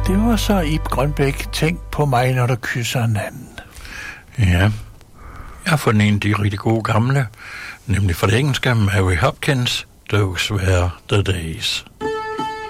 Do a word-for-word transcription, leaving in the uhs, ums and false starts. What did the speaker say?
Det var så Ib Grønbæk. Tænk på mig, når du kysser en anden. Ja, jeg har fundet en af de rigtig gode gamle, nemlig fra det engelske Mary Hopkins, Those Were the Days.